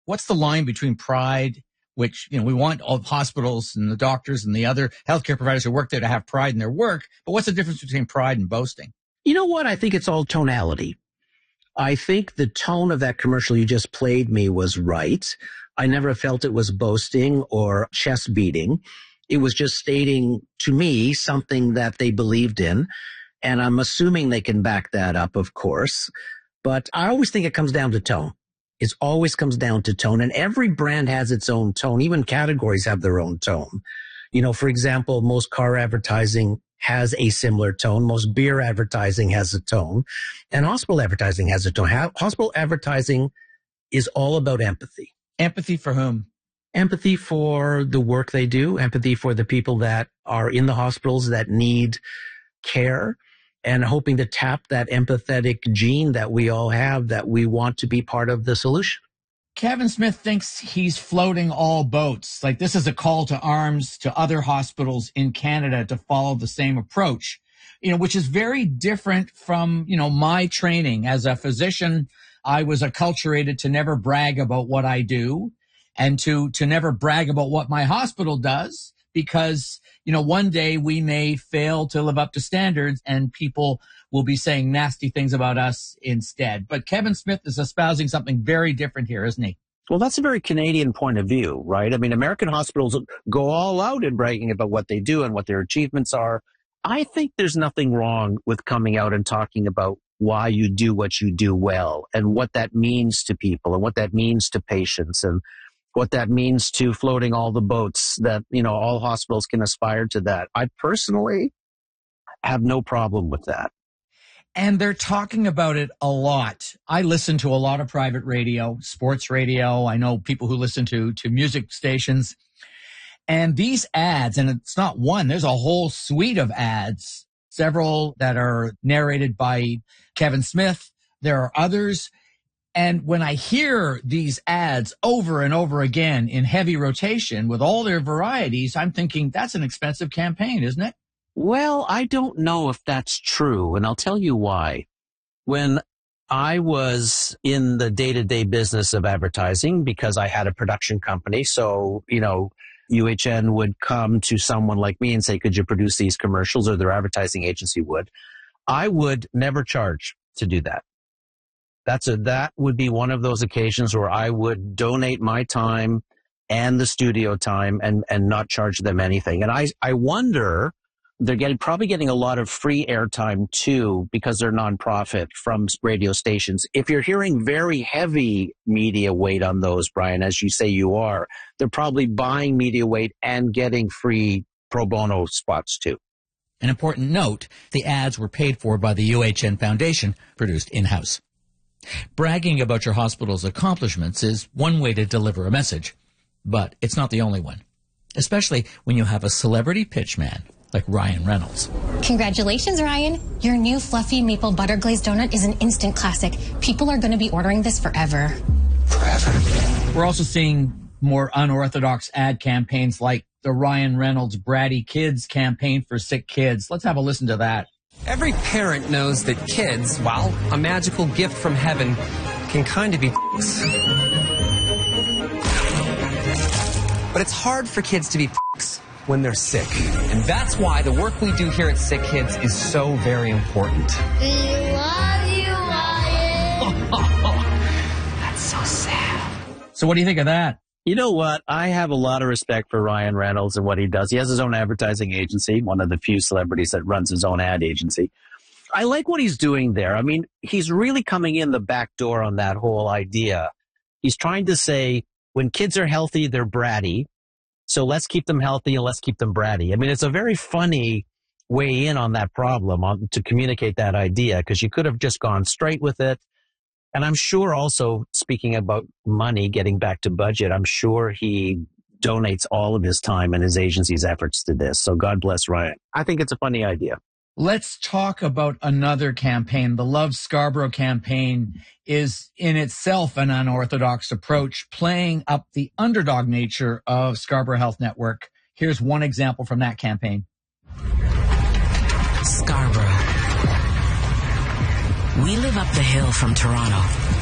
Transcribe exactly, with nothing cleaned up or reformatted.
What's the line between pride, which, you know, we want all hospitals and the doctors and the other healthcare providers who work there to have pride in their work, but what's the difference between pride and boasting? You know what? I think it's all tonality. I think the tone of that commercial you just played me was right. I never felt it was boasting or chest beating. It was just stating to me something that they believed in. And I'm assuming they can back that up, of course. But I always think it comes down to tone. It always comes down to tone. And every brand has its own tone. Even categories have their own tone. You know, for example, most car advertising has a similar tone. Most beer advertising has a tone. And hospital advertising has a tone. Hospital advertising is all about empathy. Empathy for whom? Empathy for the work they do. Empathy for the people that are in the hospitals that need care. And hoping to tap that empathetic gene that we all have, that we want to be part of the solution. Kevin Smith thinks he's floating all boats. Like this is a call to arms to other hospitals in Canada to follow the same approach, you know, which is very different from, you know, my training as a physician. I was acculturated to never brag about what I do and to, to never brag about what my hospital does, because, you know, one day we may fail to live up to standards and people will be saying nasty things about us instead. But Kevin Smith is espousing something very different here, isn't he? Well, that's a very Canadian point of view, right? I mean, American hospitals go all out in bragging about what they do and what their achievements are. I think there's nothing wrong with coming out and talking about why you do what you do well and what that means to people and what that means to patients and what that means to floating all the boats that, you know, all hospitals can aspire to that. I personally have no problem with that. And they're talking about it a lot. I listen to a lot of private radio, sports radio. I know people who listen to, to music stations. And these ads, and it's not one, there's a whole suite of ads, several that are narrated by Kevin Smith. There are others. And when I hear these ads over and over again in heavy rotation with all their varieties, I'm thinking that's an expensive campaign, isn't it? Well, I don't know if that's true, and I'll tell you why. When I was in the day-to-day business of advertising, because I had a production company, so, you know, U H N would come to someone like me and say, could you produce these commercials, or their advertising agency would. I would never charge to do that. That's a, that would be one of those occasions where I would donate my time and the studio time and, and not charge them anything. And I, I wonder, they're getting, probably getting a lot of free airtime too, because they're nonprofit from radio stations. If you're hearing very heavy media weight on those, Brian, as you say you are, they're probably buying media weight and getting free pro bono spots too. An important note, the ads were paid for by the U H N Foundation, produced in-house. Bragging about your hospital's accomplishments is one way to deliver a message, but it's not the only one, especially when you have a celebrity pitchman like Ryan Reynolds. Congratulations, Ryan. Your new fluffy maple butter glazed donut is an instant classic. People are going to be ordering this forever. Forever. We're also seeing more unorthodox ad campaigns like the Ryan Reynolds Bratty Kids campaign for sick kids. Let's have a listen to that. Every parent knows that kids, well, a magical gift from heaven, can kind of be f***s. But it's hard for kids to be f***s when they're sick. And that's why the work we do here at Sick Kids is so very important. We love you, Ryan. That's so sad. So what do you think of that? You know what? I have a lot of respect for Ryan Reynolds and what he does. He has his own advertising agency, one of the few celebrities that runs his own ad agency. I like what he's doing there. I mean, he's really coming in the back door on that whole idea. He's trying to say, when kids are healthy, they're bratty. So let's keep them healthy and let's keep them bratty. I mean, it's a very funny way in on that problem, on, to communicate that idea, because you could have just gone straight with it. And I'm sure also, speaking about money, getting back to budget, I'm sure he donates all of his time and his agency's efforts to this. So God bless Ryan. I think it's a funny idea. Let's talk about another campaign. The Love Scarborough campaign is in itself an unorthodox approach, playing up the underdog nature of Scarborough Health Network. Here's one example from that campaign. Scarborough. We live up the hill from Toronto.